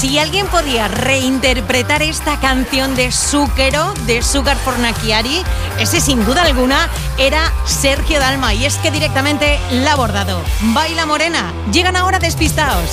Si alguien podía reinterpretar esta canción de Zúquero, de Sugar for Nakiari, ese sin duda alguna era Sergio Dalma. Y es que directamente la ha abordado. Baila Morena. Llegan ahora Despistaos.